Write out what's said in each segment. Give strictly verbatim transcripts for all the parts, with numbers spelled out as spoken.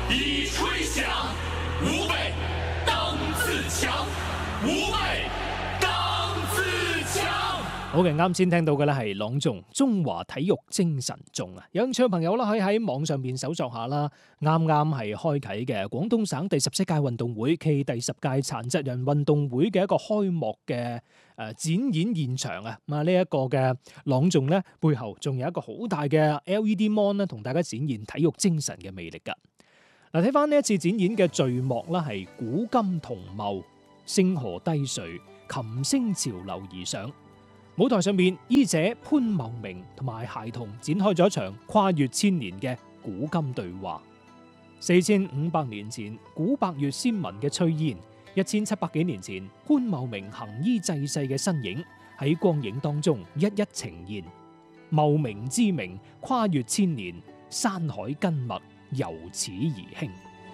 已吹響，吾輩當自強，吾輩當自強。 好嘅，啱先聽到嘅咧係朗誦《中華體育精神頌》啊！有興趣嘅朋友啦，可以喺網上邊搜索下啦。啱啱係開啟嘅廣東省第十七屆運動會暨第十屆殘疾人運動會嘅一個開幕嘅誒展演現場啊！咁啊呢一個嘅朗誦咧，背後仲有一個好大嘅 L E D mon 咧，同大家展現體育精神嘅魅力噶。嗱，睇翻呢一次展演嘅序幕啦，係古今同茂，星河低垂，琴聲潮流而上。舞台上面，醫者潘茂名同埋孩童展開咗一場跨越千年嘅古今對話。四千五百年前，古百越先民嘅炊煙；一千七百幾年前，潘茂名行醫濟世嘅身影喺光影當中一一呈現。茂名之名跨越千年，山海根脈由此而興。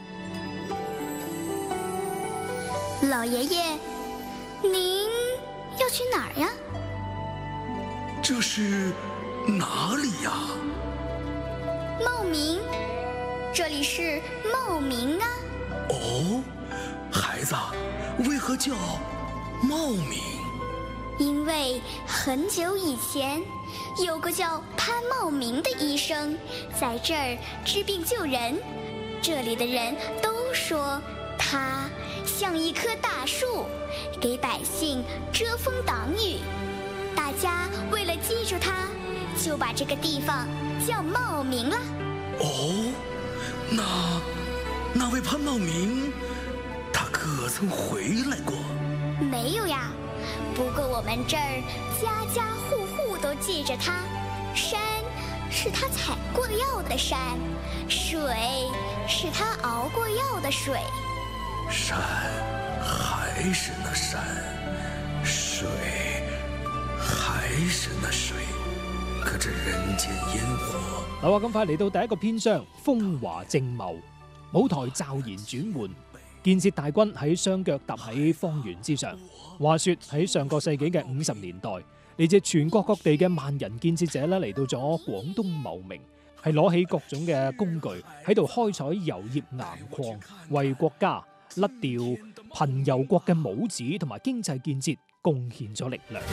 老爺爺，您要去哪兒呀？ 這是哪裡呀？ 茂名，這裡是茂名啊。 哦，孩子，為何叫茂名？ 因為很久以前，有個叫潘茂名的醫生，在這兒治病救人。這裡的人都說他像一棵大樹，給百姓遮風擋雨。大家為了記住他，就把這個地方叫茂名了。 哦，那那位潘茂名，他可曾回來過？ 沒有呀，不過我們這兒家家戶戶都記着他。山是他採過藥的山，水是他熬過藥的水。 山還是那山，水還是那水，可這人間煙火。 好啊，咁快嚟到第一個篇章，風華正茂，舞台驟然轉換，建設大軍喺雙腳踏喺方圓之上。話說喺上個世紀嘅五十年代，嚟自全國各地嘅萬人建設者咧嚟到咗廣東茂名，係攞起各種嘅工具喺度開採油業岩礦，為國家甩掉貧油國嘅帽子同埋經濟建設貢獻咗力量。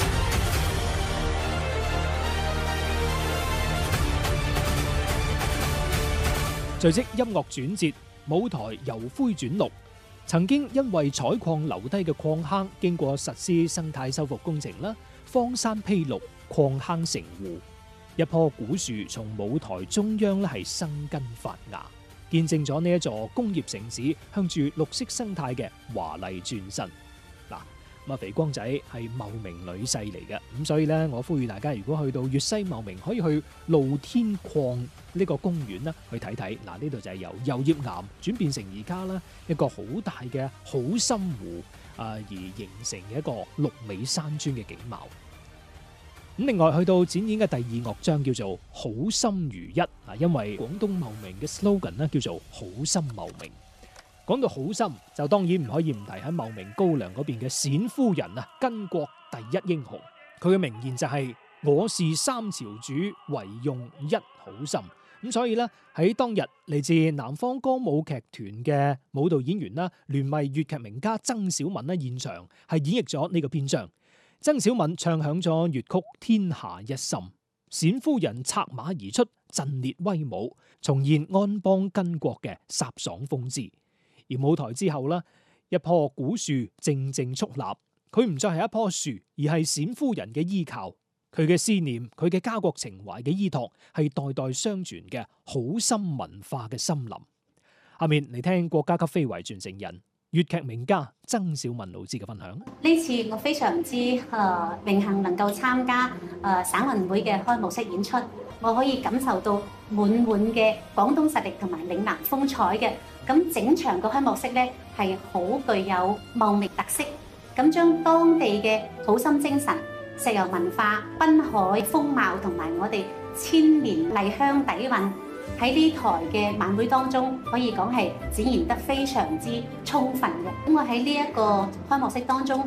隨即音樂轉折，舞台由灰轉綠。曾經因為採礦留低嘅礦坑，經過實施生態修復工程啦，荒山披綠，礦坑成湖。一棵古樹從舞台中央咧係生根發芽，見證咗呢一座工業城市向住綠色生態嘅華麗轉身。嗱，咁啊肥光仔係茂名女婿嚟嘅，咁所以咧我呼籲大家如果去到粵西茂名，可以去露天礦呢個公園啦去睇睇。嗱，呢度就係由油業岩轉變成而家啦一個好大嘅好深湖啊而形成嘅一個綠美山川嘅景貌。咁另外去到展演嘅第二樂章叫做好心如一啊，因為廣東茂名嘅 slogan 咧叫做好心茂名。講到好心，就當然唔可以唔提喺茂名高粱嗰邊嘅冼夫人啊，巾幗第一英雄。佢嘅名言就係、是、我是三朝主，唯用一好心。咁所以咧喺當日嚟自南方歌舞劇團嘅舞蹈演員啦，聯袂粵劇名家曾小敏咧現場係演繹咗呢個篇章。曾小敏唱響咗粵曲《天下一心》，冼夫人策馬而出，陣列威武，重現安邦巾幗嘅颯爽風姿。而舞台之後呢，一棵古樹靜靜矗立，佢唔再係一棵樹，而係冼夫人嘅依靠。佢嘅思念，佢嘅家國情懷嘅依託，係代代相傳嘅好心文化嘅森林。下面嚟聽國家級非遺傳承人粵劇名家曾小敏老師嘅分享。 呢次我非常之誒榮幸能夠參加誒省運會嘅開幕式演出，我可以感受到滿滿嘅廣東實力同埋嶺南風采嘅。咁整場嘅開幕式咧係好具有茂名特色，咁將當地嘅好心精神、石油文化、濱海風貌同埋我哋千年麗香底蘊喺呢台嘅晚會當中，可以講係展現得非常之充分嘅。咁我喺呢一個開幕式當中，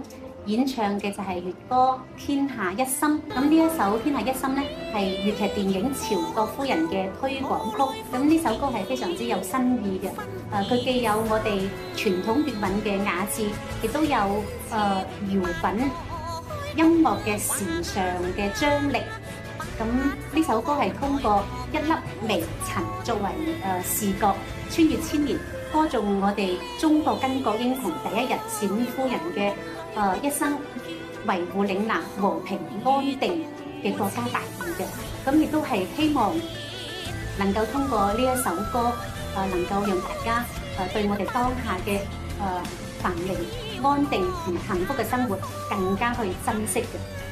演唱嘅就係粵歌《天下一心》。咁呢一首《天下一心》呢，係粵劇電影《曹國夫人》嘅推廣曲。咁呢首歌係非常之有新意嘅。誒、呃，佢既有我哋傳統粵韻嘅雅致，亦都有誒、呃、搖滾音樂嘅時尚嘅張力。咁呢首歌係通過一粒微塵作為誒、呃、視覺，穿越千年，歌頌我哋中國巾幗英雄第一日冼夫人嘅誒、呃、一生維護嶺南和平安定嘅國家大義嘅。咁亦都係希望能夠通過呢一首歌，誒、呃、能夠讓大家誒、呃、對我哋當下嘅誒、呃、繁榮安定同埋幸福嘅生活更加去珍惜嘅。